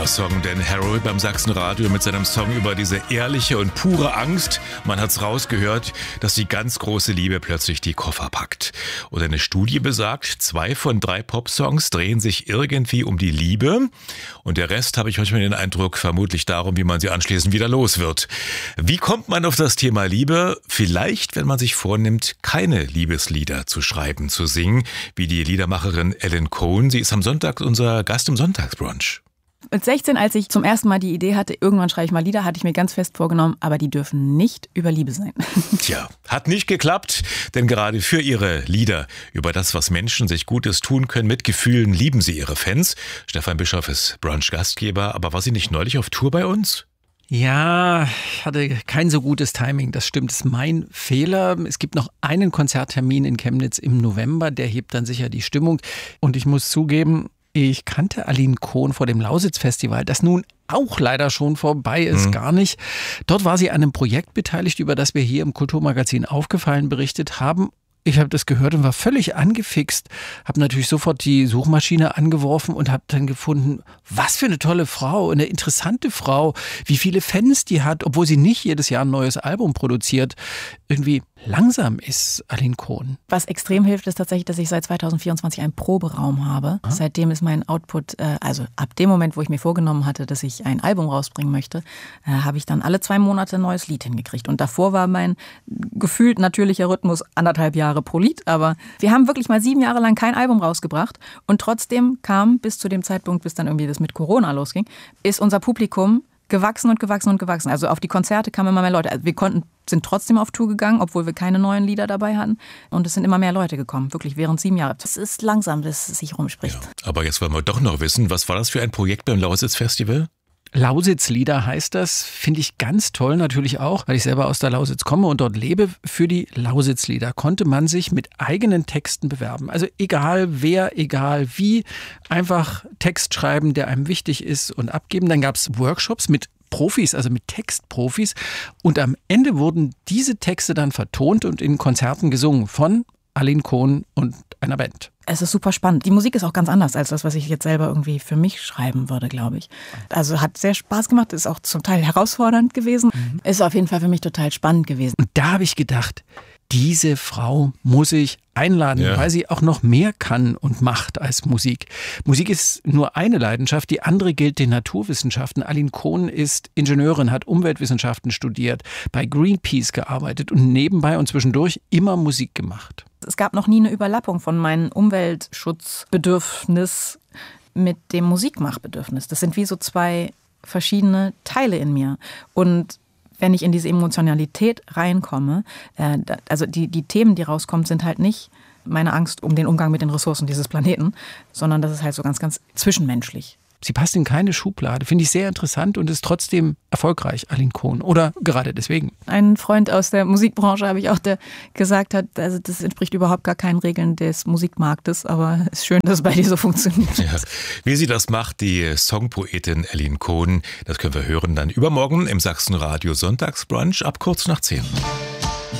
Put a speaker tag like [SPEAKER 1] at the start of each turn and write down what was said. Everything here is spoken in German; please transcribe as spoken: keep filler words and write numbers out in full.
[SPEAKER 1] Powersong, denn Harold beim Sachsenradio mit seinem Song über diese ehrliche und pure Angst, man hat's rausgehört, dass die ganz große Liebe plötzlich die Koffer packt. Und eine Studie besagt, zwei von drei Popsongs drehen sich irgendwie um die Liebe und der Rest, habe ich manchmal den Eindruck, vermutlich darum, wie man sie anschließend wieder los wird. Wie kommt man auf das Thema Liebe? Vielleicht, wenn man sich vornimmt, keine Liebeslieder zu schreiben, zu singen, wie die Liedermacherin Ellen Cohen. Sie ist am Sonntag unser Gast im Sonntagsbrunch.
[SPEAKER 2] Mit sechzehn, als ich zum ersten Mal die Idee hatte, irgendwann schreibe ich mal Lieder, hatte ich mir ganz fest vorgenommen, aber die dürfen nicht über Liebe sein.
[SPEAKER 1] Tja, hat nicht geklappt, denn gerade für ihre Lieder über das, was Menschen sich Gutes tun können, mit Gefühlen lieben sie ihre Fans. Stefan Bischoff ist Brunch-Gastgeber, aber war sie nicht neulich auf Tour bei uns?
[SPEAKER 3] Ja, ich hatte kein so gutes Timing, das stimmt, das ist mein Fehler. Es gibt noch einen Konzerttermin in Chemnitz im November, der hebt dann sicher die Stimmung. Und ich muss zugeben, ich kannte Aline Cohen vor dem Lausitz-Festival, das nun auch leider schon vorbei ist, mhm. gar nicht. Dort war sie an einem Projekt beteiligt, über das wir hier im Kulturmagazin Aufgefallen berichtet haben. Ich habe das gehört und war völlig angefixt, habe natürlich sofort die Suchmaschine angeworfen und habe dann gefunden, was für eine tolle Frau, eine interessante Frau, wie viele Fans die hat, obwohl sie nicht jedes Jahr ein neues Album produziert. Irgendwie langsam ist Aline Cohen.
[SPEAKER 2] Was extrem hilft, ist tatsächlich, dass ich seit zweitausendvierundzwanzig einen Proberaum habe. Ah. Seitdem ist mein Output, äh, also ab dem Moment, wo ich mir vorgenommen hatte, dass ich ein Album rausbringen möchte, äh, habe ich dann alle zwei Monate ein neues Lied hingekriegt. Und davor war mein gefühlt natürlicher Rhythmus anderthalb Jahre pro Lied. Aber wir haben wirklich mal sieben Jahre lang kein Album rausgebracht. Und trotzdem kam bis zu dem Zeitpunkt, bis dann irgendwie das mit Corona losging, ist unser Publikum gewachsen und gewachsen und gewachsen. Also auf die Konzerte kamen immer mehr Leute. Also wir konnten, sind trotzdem auf Tour gegangen, obwohl wir keine neuen Lieder dabei hatten. Und es sind immer mehr Leute gekommen, wirklich während sieben Jahre. Es ist langsam, dass es sich rumspricht.
[SPEAKER 1] Ja, aber jetzt wollen wir doch noch wissen, was war das für ein Projekt beim Lausitz-Festival?
[SPEAKER 3] Lausitz-Lieder heißt das, finde ich ganz toll natürlich auch, weil ich selber aus der Lausitz komme und dort lebe. Für die Lausitz-Lieder konnte man sich mit eigenen Texten bewerben. Also egal wer, egal wie, einfach Text schreiben, der einem wichtig ist und abgeben. Dann gab es Workshops mit Profis, also mit Textprofis. Und am Ende wurden diese Texte dann vertont und in Konzerten gesungen von Aline Cohen und einer Band.
[SPEAKER 2] Es ist super spannend. Die Musik ist auch ganz anders als das, was ich jetzt selber irgendwie für mich schreiben würde, glaube ich. Also hat sehr Spaß gemacht, ist auch zum Teil herausfordernd gewesen. Mhm. Ist auf jeden Fall für mich total spannend gewesen.
[SPEAKER 3] Und da habe ich gedacht, diese Frau muss ich einladen, ja. weil sie auch noch mehr kann und macht als Musik. Musik ist nur eine Leidenschaft, die andere gilt den Naturwissenschaften. Aline Cohen ist Ingenieurin, hat Umweltwissenschaften studiert, bei Greenpeace gearbeitet und nebenbei und zwischendurch immer Musik gemacht.
[SPEAKER 2] Es gab noch nie eine Überlappung von meinem Umweltschutzbedürfnis mit dem Musikmachbedürfnis. Das sind wie so zwei verschiedene Teile in mir. Und wenn ich in diese Emotionalität reinkomme, äh, also die, die Themen, die rauskommen, sind halt nicht meine Angst um den Umgang mit den Ressourcen dieses Planeten, sondern das ist halt so ganz, ganz zwischenmenschlich.
[SPEAKER 3] Sie passt in keine Schublade, finde ich sehr interessant und ist trotzdem erfolgreich, Aline Cohen. Oder gerade deswegen.
[SPEAKER 2] Ein Freund aus der Musikbranche, habe ich auch, der gesagt hat, also das entspricht überhaupt gar keinen Regeln des Musikmarktes, aber es ist schön, dass es bei dir so funktioniert.
[SPEAKER 1] Ja. Wie sie das macht, die Songpoetin Aline Cohen, das können wir hören dann übermorgen im Sachsenradio Sonntagsbrunch ab kurz nach zehn.